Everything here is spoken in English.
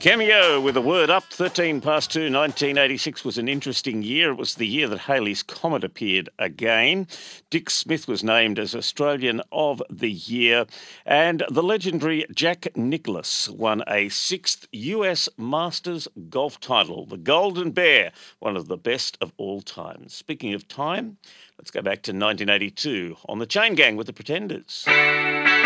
Cameo with a word up, 13 past 2, 1986 was an interesting year. It was the year that Halley's Comet appeared again. Dick Smith was named as Australian of the Year. And the legendary Jack Nicklaus won a sixth US Masters golf title, the Golden Bear, one of the best of all time. Speaking of time, let's go back to 1982 on the Chain Gang with the Pretenders.